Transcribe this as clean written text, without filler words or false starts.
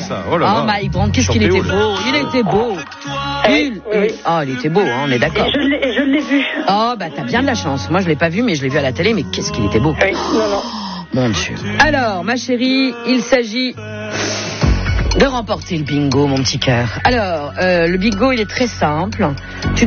ça. Oh là là. Oh, Mike Brandt, qu'est-ce qu'il était beau. Il était beau. Il était beau, hein, on est d'accord. Et je l'ai vu. Oh, bah, t'as bien de la chance. Moi, je l'ai pas vu, mais je l'ai vu à la télé, mais qu'est-ce qu'il était beau. Oui, non. Mon Dieu. Alors, ma chérie, il s'agit de remporter le bingo, mon petit cœur. Alors, le bingo, il est très simple.